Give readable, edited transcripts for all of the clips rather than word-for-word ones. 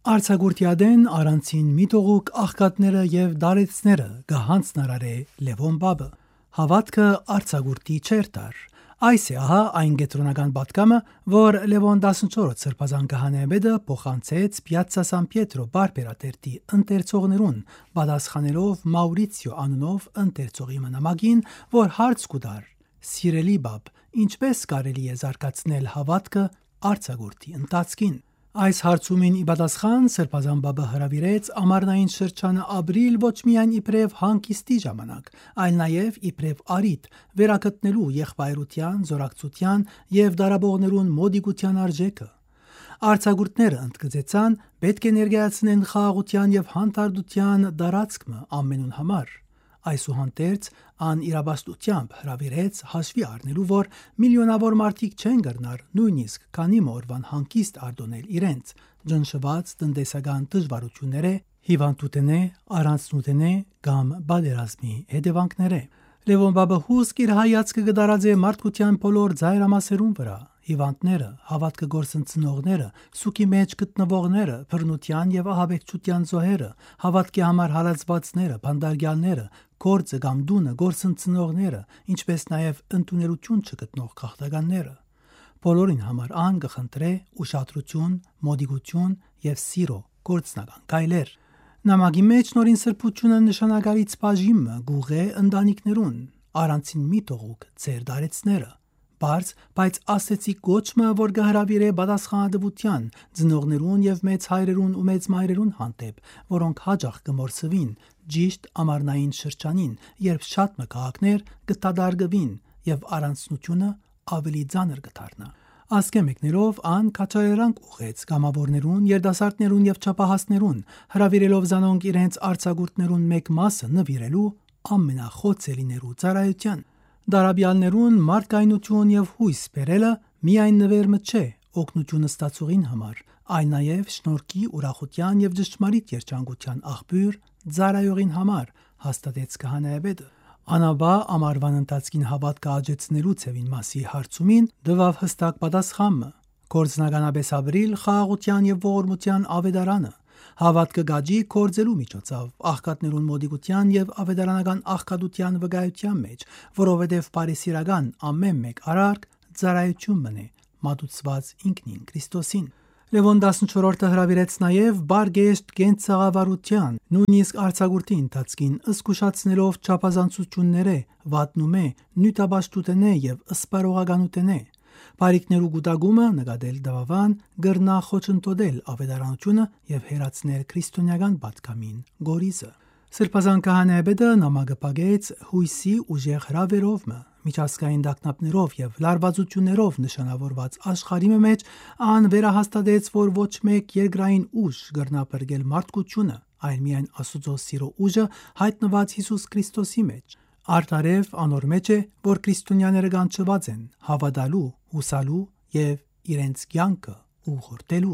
Արցագուրտիադեն առանցին միտողուկ աղքատները եւ դարեցները գահանցնարարե Լևոն Բաբը հավատքը արցագուրտի չեր տար։ Այս է ահա այն գետրոնական պատկամը, որ Լևոն 14 սրբազան կահանեբեդը փոխանցեց Պիացցա Սան Պիետրո բարբերատերտի ընթերցողներուն, պատասխանելով Մաուրիցիո անունով ընթերցողի մնամակին, որ հարց կուտար. «Սիրելի բաբ, ինչպես կարելի է զարգացնել հավատքը արցագուրտի ընթացքին»։ Այս հարցումին ի պատասխան սրբազան բաբը հրավիրեց ամառնային շրջանը ապրիլ ոչ միայն իբրև հանգիստի ժամանակ, այլ նաև իբրև առիթ վերագտնելու եղբայրության, զորակցության եւ դարաբողներուն մոդիկության արժեքը։ Արցագուրտները ընդգծեցան պետք է ներկայացնեն խաղաղության եւ հանդարտության դարածքը ամենուն համար։ Այսուհանդերձ անիրաբաստությամբ հրավիրեց հաշվի առնելու, որ միլիոնավոր մարդիկ չեն գրնար նույնիսկ քանի մորվան հանգիստ արտոնել իրենց, ջնշված տնտեսական դժվարությունները, հիվանդութենե, առանցնութենե կամ բادرազմի հետևանքները։ Լևոն Բաբը հուսք իր հայացքը կդարածե մարդկության բոլոր ծայրամասերուն վրա, հիվանդները, հավատքը գործընծնողները, սուքի մեջ գտնվողները, բռնության եւ ահաբեկչության զոհերը, հավատքի համար հալածվածները, բանդարգյալները, գործը կամ դունը գործընծնողները, ինչպես նաև ընդուներություն չգտնող քաղաքականները։ Բոլորին համար ան կխնդրե ուշադրություն, մոդիկություն եւ սիրո գործնական գայլեր։ Նամակի մեջ նորին սրբությունը նշանակալից բաժիմը գուղե ընտանիքներուն, առանցին միտողուկ ձեր դարեցները, բարձ, բայց ասեցի կոչմը, որ կհրավիրե պատասխանատվության ծնողներուն եւ մեծ հայրերուն ու մեծ մայրերուն հանդեպ, որոնք հաջող կմորսվին ճիշտ ամառնային շրջանին, երբ շատ մկահակներ կտադարգվին եւ առանցնությունը ավելի ծանր կդառնա։ Ասկե մեկներով ան քաչայրանք ուղեց գամավորներուն, երդասարտներուն եւ չափահասներուն, հրավիրելով զանոնք իրենց արցագուրտներուն մեկ մասը նվիրելու ամենախոցելիներու ծառայության։ Դարաբյալներուն մարդկայնություն եւ հույս բերելը միայն նվերմը չէ օգնությունը ստացողին համար, այլ նաեւ շնորհքի, ուրախության եւ ճշմարիտ երջանկության աղբյուր ծառայողին համար, հաստատեց կահանայապետը։ Անաբա ամառվան ընթացքին հավատքը աճեցնելու ցևին մասի հարցումին դվավ հստակ պատասխանը։ Գործնականաբես ապրիլ խաղաղության եւ ողորմության ավետարանը, հավատքը գաջի կործելու միջոցով աղքատներուն մոդիկության եւ ավետարանական աղքատության վկայության մեջ, որովհետեւ բարեսիրական ամեն մեկ արարք ծառայություն մնե մատուցված ինքնին Քրիստոսին։ Լևոն 14-ը հրավիրեց նաև բարգեշտ կենցաղավարության, նույնիսկ արցագուրտի ընթացքին ըսկուշացնելով չափազանցությունները, վատնումե, նյութաբաշխութենե եւ ըսպարողականութենե։ Բարիկներու գուտագումը նկատել դավավան գրնա խոչընդոտել ավետարանությունը եւ հերացնել քրիստոնեական պատկամին գորիզը։ Սրբազան կահանեբեդը նամակը պագեց հույսի ուժեղ հրավերով միջազգային դակնապներով եւ լարվածություններով նշանավորված աշխարհի մեջ ան վերահաստատեց, որ ոչ մեկ երկրային ուժ գրնա բերգել մարդկությունը, այլ միայն Աստծո սիրո ուժը հայտնված Հիսուս Քրիստոսի մեջ։ Արտարև անոր մեջ է, որ քրիստոնյաները կանչված են հավատալու, հուսալու եւ իրենց կյանքը ուղղորդելու։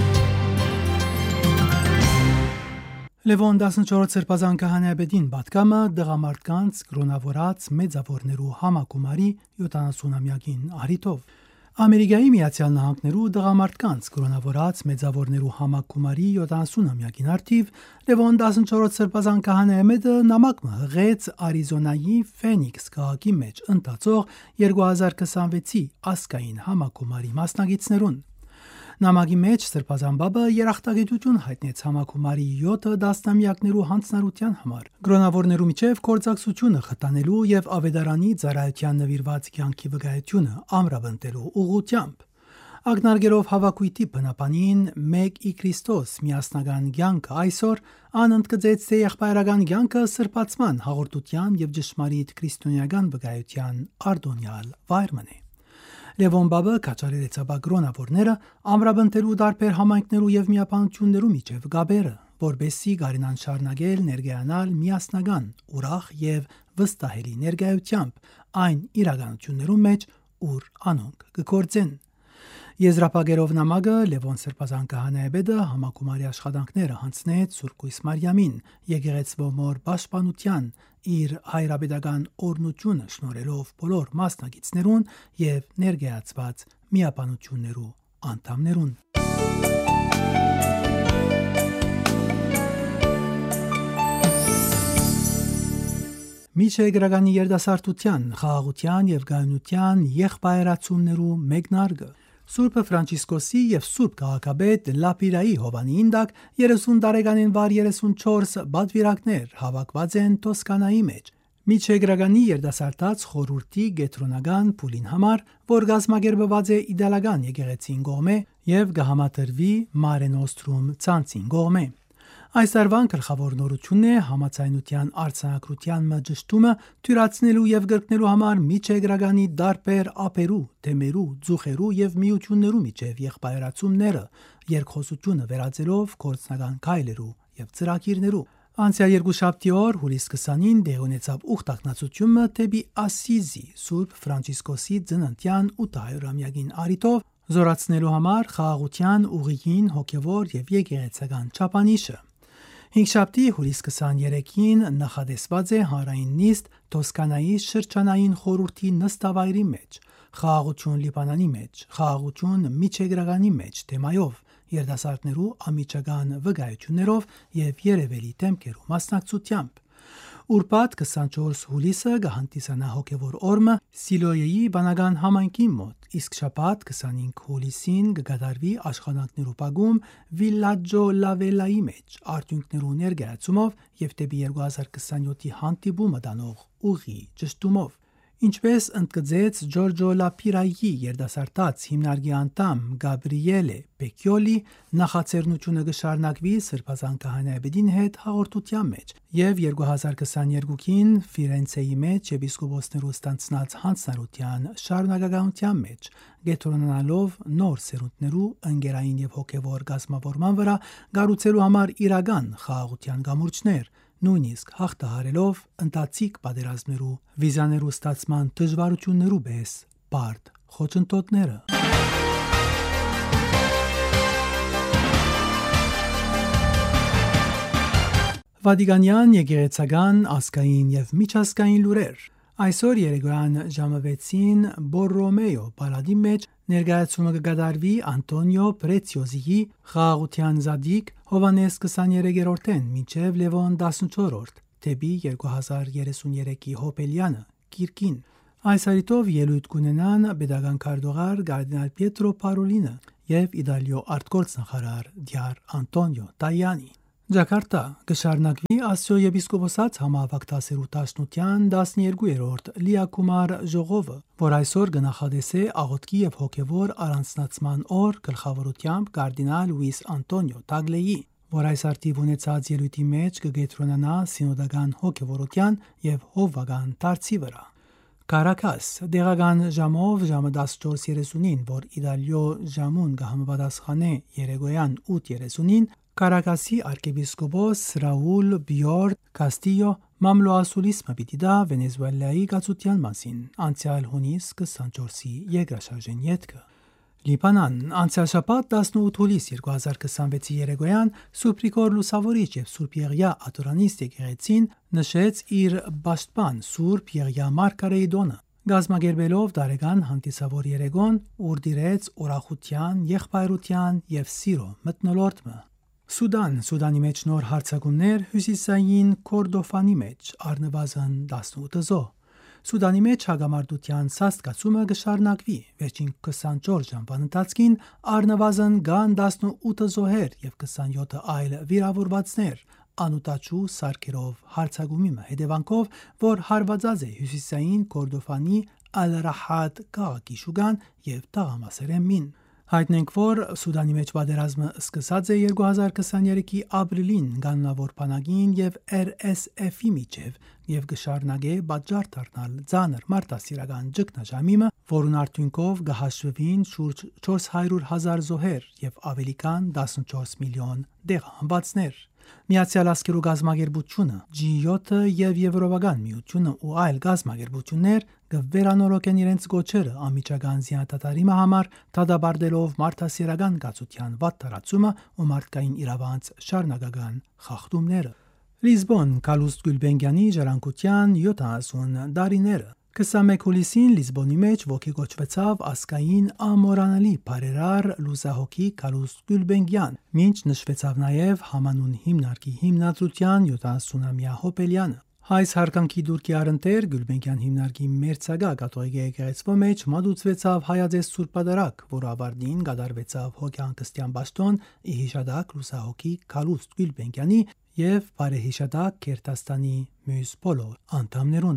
Լևոն 14 սրբազան կահանեբեդին պատկամը դղամարդկանց կրոնավորած մեծավորներու համակումարի 70-ամյակին առիթով։ Ամերիկայի Միացյալ Նահանգներու դղամարդկանց կրոնավորած մեծավորներու համակումարի 70-ամյակին արդիվ Լևոն 14 սրբազան կահանեբեդը նամակ հղեց Արիզոնայի Ֆենիքս քաղաքի մեջ ընթացող 2026-ի ասկային համակումարի մասնակիցներուն։ Նամակի մեջ սրբազան բաբը երախտագիտություն հայտնեց համակումարի 7 դասնամյակներու հանձնարարության համար, կրոնավորներու միջև կորցակցությունը խթանելու եւ ավետարանի ծառայության նվիրված կյանքի վկայությունը ամրապնդելու ուղղությամբ։ Ակնարկելով հավաքույթի բնապանին մեկ ի Քրիստոս միասնական կյանքը այսօր անընդգծեց թե եղբայրական կյանքը սրբացման հաղորդության եւ ճշմարիտ քրիստոնեական վկայության արդոնյալ վայրմն է։ Լևոն Բաբը կաչալերեց ապագրոնավորները ամրապնդելու դարբեր համայնքներու եւ միապանություններու միջև գաբերը, որբեսի գարինան շարունակել ներկայանալ միասնական, ուրախ եւ վստահելի ներկայությամբ այն իրականություններու մեջ, ուր անոնք կգործեն։ Եզրափակելով նամակը Լևոն սրբազան կահանեբեդը համակումարի աշխատանքները հանձնեց Սուրբ Կույս Մարիամին, եկեղեցվո մոր պաշտպանության իր հայրապետական օրնությունը շնորհելով բոլոր մասնակիցներուն եւ ներկայացված միապանություններու անդամներուն։ Միջեգրագանի երդասարտության, խաղաղության եւ գայունության եղբայրացումներու մեկնարկը։ Սուրբ Ֆրանցիսկոսի եւ Սուրբ Քաղաքաբեդ Լապիրայի Հովանին դակ 30 տարեկանին վար 34 բադվիրակներ հավաքված են Տոսկանայի մեջ։ Միջեգրագանի երդասարտած խորհրդի գետրոնական փուլին համար, որ գազմագերբված է իդեալական եկեղեցին կողմէ եւ գահամատրվի Mare Nostrum ցանցին կողմէ։ Այս տարվան գլխավոր նորությունն է համացայնության արձանագրության մջշտումը թյուրացնելու եւ գրկնելու համար միջեգրագանի դարբեր ափերու, թեմերու, ձուխերու եւ միություններու միջև եղբայրացումները, երկխոսությունը վերածելով կորցնական քայլերու եւ ծրագիրներու։ Անցյալ երկուշաբթի օր հուլիս 20-ին դեղ ունեցավ ուխտակնացությունը դեպի Ասիզի Սուրբ Ֆրանցիսկոսի ծննդյան 800-ամյակին առիթով զորացնելու համար խաղաղության ուղիին հոգևոր եւ եկեղեցական չափանիշը։ Հինգշաբթի հուլիս 23-ին նախադեсված է հանրային նիստ Տոսկանայի շրջանային խորհրդի նստավայրի մեջ, խաղաղություն Լիբանանի մեջ, խաղաղություն Միջեգրագանի մեջ թեմայով, երդասարտներու ամիջական վկայություններով եւ երևելի դեմքերու մասնակցությամբ։ Ուրբաթ 24 հուլիսը կհանդիսանա հոգևոր օրը Սիլոյեի բանական համայնքի մոտ, իսկ շաբաթ 25 հուլիսին կգադարվի աշխատանքներու պագում Վիլլաջո Լավելայի մեջ, արդյունքներու ներկայացումով եւ դեպի 2027-ի հանդիպումը դանող ուղի ճշտումով։ Ինչպես ընդգծեց Ջորջո Լապիրայի երդասարտած հիմնարկի անդամ Գաբրիելե Պեկյոլի, նախաձեռնությունը կշարունակվի Սրբազան քահանայապետին հետ հաղորդության մեջ եւ 2022-ին Ֆիրենցեի մեջ եպիսկոպոսներու ստանցնած հանձնարարության շարունակականության մեջ, գետրոնանալով նոր սերունդներու ընկերային եւ հոգեվոր գազմավորման վրա գառուցելու համար իրական խաղաղության գամուրջներ, նույնիսկ հաղթահարելով ընտացիկ պատերազմներու, վիզաներու ստացման դժվարություններու պես բարդ խոչընդոտները։ Վատիկանյան եկեղեցական ազգային եւ միջազգային լուրեր։ Այսօր երեկոյան ժամը 6-ին Բորրոմեո պալատի մեջ ներկայացումը կգադարվի Անտոնիո Պրեցիոզիի խաղաղության զադիկ Հովանես 23-րդեն մինչև Լևոն 14-րդ դեպի 2033-ի հոպելյանը Կիրկին։ Այս արիտով ելույթ կունենան պետական քարտուղար կարդինալ Պիետրո Պարոլինը եւ Իտալիո արտգործնախարար Դյար Անտոնիո Տայանի։ Ջակարտա կշարունակվի Ասիո եպիսկոպոսած համավակտասերու տաշնության 12-րդ լիակումար ժողովը, որ այսօր կնախադեսե աղոթքի եւ հոգեվոր առանձնացման օր գլխավորությամբ կարդինալ Լուիս Անտոնիո Տագլեի, որ այս արդիվ ունեցած ելույթի մեջ կգետրոնանա սինոդական հոգեվորության եւ հովվական դարձի վրա։ Կարակաս դեղական ժամով ժամը 14:30-ին, որ Իտալիո ժամուն կհամապատասխանե երեկոյան 8:30-ին, Կարակասի arcebiscopos Raúl Biord Castillo մամլոասուլիսմը պիտի դա Վենեսուելայի գացության մասին, անցյալ հունիս 24-ի երկրաշարժեն ետքը։ Լիբանան անցյալ շաբաթ 18 հուլիս 2026-ի երեկոյան Սուրբ Գրիգոր Լուսավորիչ եւ Սուրբ Եղիա Աթորանիստ եկեղեցին նշեց իր պաշտպան Սուրբ Եղիա Մարգարեիդոնը, գազմագերբելով դարեգան հանդիսավոր երեկոն, ուր դիրեց ուրախության, եղբայրության եւ սիրո մթնոլորտը։ Սուդանի մեջ նոր հարձակումներ հյուսիսային Կորդոֆանի մեջ առնվազն 18 զոհ։ Սուդանի մեջ հագամարտության սաստկացումը կշարունակվի։ Վերջին 24 ժամվան ընթացքին առնվազն կան 18 զոհեր եւ 27 այլ վիրավորվածներ, անուտաչու սարքերով հարձակումի հետևանքով, որ հարվածած է հյուսիսային Կորդոֆանի Ալ-Ռահատ քաղաքի շուգան եւ տղամասերեն։ Հայտնենք, որ Սուդանի մեջ պատերազմը սկսած է 2023-ի ապրիլին կանոնավոր բանակին եւ RSF-ի միջև եւ կշարունակե պատժառ դառնալ ծանր մարտահրավերական ճգնաժամը, որուն արդյունքով կհաշվվին շուրջ 400,000 զոհեր եւ ավելի քան 14 միլիոն դեղահանվածներ։ Միացյալ Աշխարհի գազագերբությունը, G7-ը եւ Եվրոպական միությունը ու այլ գազագերբություններ կվերանորոգեն իրենց գոչերը անմիջական զինադատարի համար, դադարելով մարտահրավերական գացության վատթարացումը ու մարդկային իրավանց շարունակական խախտումները։ Լիզբոն Կալուստ Գուլբենգյանի ժառանգության 70 տարիները 21 հուլիսին Լիզբոնի մեջ ոգեգոճվեցավ ասկային ամորանալի բարերար լուսահոգի Կալուստ Գուլբենգյան, մինչ նշվեցավ նաև համանուն հիմնարկի հիմնադրության 70-ամյա հոպելյանը։ Այս հարկանքի դուրքի առընթեր Գուլբենկյան հիմնարկի մերձագա կաթողիկ եկեղեցվո մեջ մատուցվեցավ հայաձես սուրբ պատարագ, որը ավարտին կատարվեցավ հոգեանկստյան պաշտոն ի հիշադակ լուսահոգի Գալուստ Գուլբենկյանի եւ բարեհիշադակ Քերթաստանի մյուս բոլոր անդամներուն։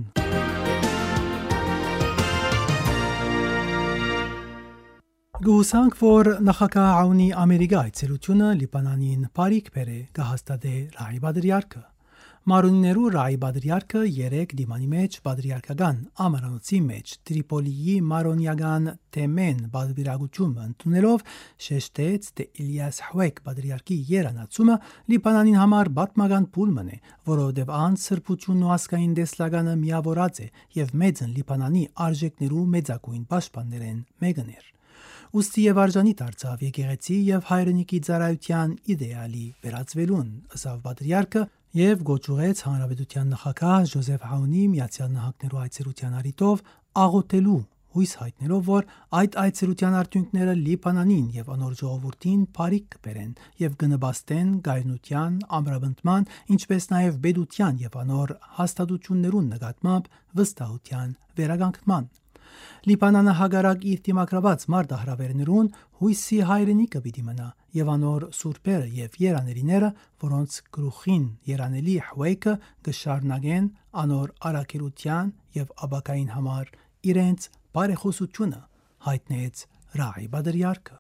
Գուսանք, որ նախագահ Աունի Ամերիկա այցելությունը Լիբանանին բարիք բերե կհաստատե Ռայի Բադրիարքը։ Մարոնիներու Ռայի Բադրիարքը 3 դիմանի մեջ Բադրիարքական ամարանոցի մեջ Տրիպոլիի մարոնիական թեմեն բادرիարակությունը ընդունելով շեշտեց, թե Իլիաս Հուեկ Բադրիարքի երանացումը Լիբանանին համար պատմական փուլմն է, որովհետև ան սրբությունն ու ասկային դեսլագանը միավորած է եւ մեծն Լիբանանի արժեքներու մեծակույն պաշտպաններեն մեկն էր։ Ուստի եւ արժանի դարձավ եկեղեցի եւ հայրենիքի ծառայության իդեալի վերածվելուն, ըսավ Բադրիարքը եւ գոչուեց հանրապետության նախագահ Ժոզեֆ Աունի Միացյալ Նահանգներու այցելության առիթով աղոթելու հույս հայտնելով, որ այդ այցելության արդյունքները Լիբանանին եւ անոր ժողովրդին բարիք կբերեն եւ կնպաստեն գայունության, ամրապնդման, ինչպես նաեւ բեդության եւ անոր հաստատություններուն նկատմամբ վստահության վերականգնման։ Լիբանանը հագարակ իր դիմակրաված մարտահրավերներուն հույսի հայրենիքը պիտի մնա եւ անոր սուրբերը եւ երաներիները, որոնց գլուխին երանելի Հուեյքը կշարունակեն անոր արաքելության եւ աբակային համար իրենց բարեխոսությունը, հայտնեց Ռայի Բադրիարքը։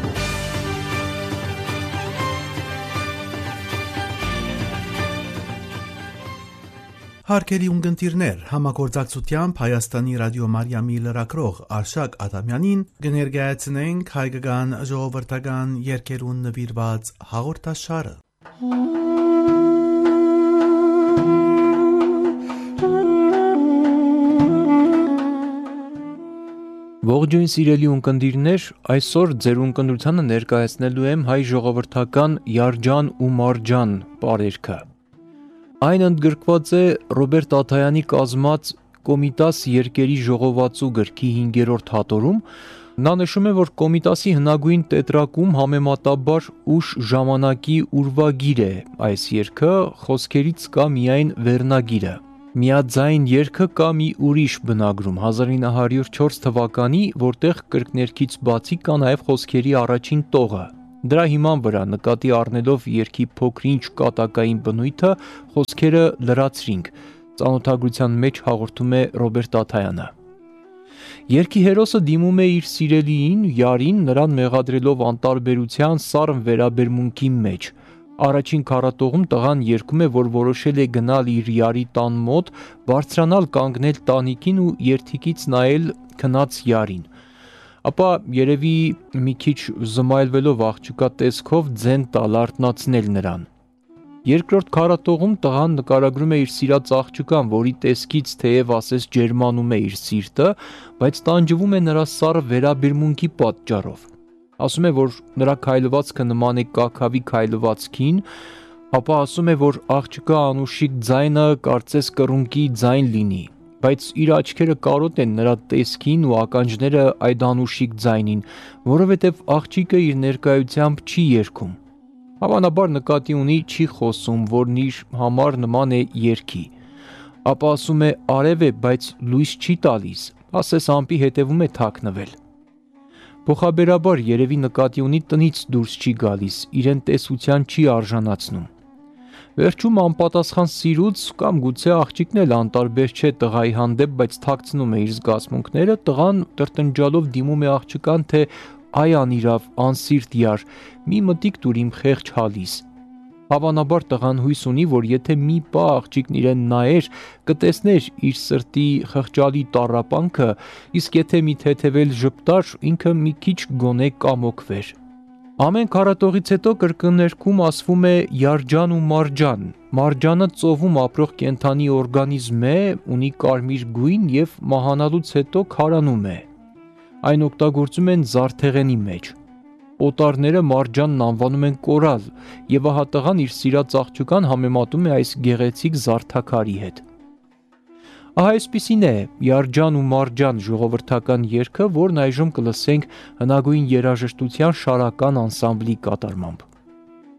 Հարկելի ունգընտիրներ, համագործակցությամբ Հայաստանի ռադիո Մարիամի լրագրող Արշակ Ադամյանին կներկայացնենք հայկական ժողովրդական երգերուն նվիրված հաղորդաշարը։ Ողջույն սիրելի ունկնդիրներ, այսօր ձեր ունկնդրությանը ներկայացնելու եմ հայ ժողովրդական Յարջան ու Մարջան պարերգը։ Այն ընդգրկված է Ռոբերտ Աթայանի կազմած Կոմիտաս երկերի ժողովածու գրքի 5-րդ հատորում։ Նա նշում է, որ Կոմիտասի հնագույն տետրակում համեմատաբար ուշ ժամանակի ուրվագիր է այս երգը, խոսքերից կա միայն վերնագիրը։ Միաձայն երգը կա մի ուրիշ բնագրում 1904 թվականի, որտեղ կրկներքից բացի կա նաև խոսքերի առաջին տողը։ Դրա հիման վրա նկատի առնելով երգի փոքրինչ կատակային բնույթը, խոսքերը լրացրինք, ծանոթագրության մեջ հաղորդում է Ռոբերտ Աթայանը։ Երգի հերոսը դիմում է իր սիրելիին, Յարին, նրան մեղադրելով անտարբերության սառն վերաբերմունքի մեջ։ Առաջին քառատողում տղան երգում է, որ որոշել է գնալ իր Յարի տան մոտ, բարձրանալ կանգնել տանիքին ու երթիկից նայել քնած Յարին։ Ապա երևի մի քիչ զմայլվելով աղջկա տեսքով ձեն տալ արթնացնել նրան։ Երկրորդ քառատողում տղան նկարագրում է իր սիրած աղջկան, որի տեսքից թեև ասես ջերմանում է իր սիրտը, բայց տանջվում է նրա սառը վերաբերմունքի պատճառով։ Ասում է, որ նրա քայլվածքը նման է կաքավի քայլվածքին, ապա ասում է, որ աղջկա անուշիկ ձայնը կարծես կռունկի ձայն լինի, բայց իր աչքերը կարոտ են նրա տեսքին ու ականջները այդ անուշիկ ձայնին, որովհետև աղջիկը իր ներկայությամբ չի երգում։ Հավանաբար նկատի ունի չի խոսում, որն իր համար նման է երգի։ Ապա ասում է արև է, բայց լույս չի տալիս, ասես ամպի հետևում է թաքնվել։ Փոխաբերաբար երևի նկատի ունի տնից դուրս չի գալիս, իրեն տեսության չի արժանացնում։ Վերջում անպատասխան սիրուց կամ գուցե աղջիկն էլ անտարբեր չէ տղայի հանդեպ, բայց թաքցնում է իր զգացմունքները, տղան տրտնջալով դիմում է աղջկան, թե այ անիրավ, անսիրտ Յար, մի մտիկ տուր իմ խեղճ հալիս։ Հավանաբար տղան հույս ունի, որ եթե մի պահ աղջիկն իրեն նայեր, կտեսներ իր սրտի խղճալի տառապանքը, իսկ եթե մի թեթևել ժպտար, ինքը մի քիչ գոնե կամոքվեր։ Ամեն քառատողից հետո կրկներքում ասվում է Յարջան ու Մարջան։ Մարջանը ծովում ապրող կենդանի օրգանիզմ է, ունի կարմիր գույն եւ մահանալուց հետո քարանում է։ Այն օգտագործում են զարդեղենի մեջ։ Օտարները Մարջանն անվանում են կորալ, եւ ահա տղան իր սիրած աղջկան համեմատում է այս գեղեցիկ զարդաքարի հետ։ Ահա այսպիսին է Յարջան ու Մարջան ժողովրդական երգը, որն այժմ կլսենք հնագույն երաժշտության շարական անսամբլի կատարմամբ։